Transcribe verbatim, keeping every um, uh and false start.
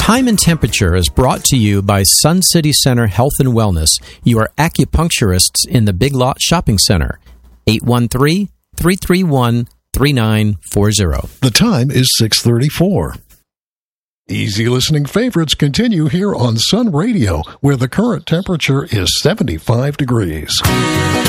Time and Temperature is brought to you by Sun City Center Health and Wellness, your acupuncturists in the Big Lot Shopping Center. eight one three, three three one, three nine four zero. The time is six thirty-four. Easy listening favorites continue here on Sun Radio, where the current temperature is seventy-five degrees.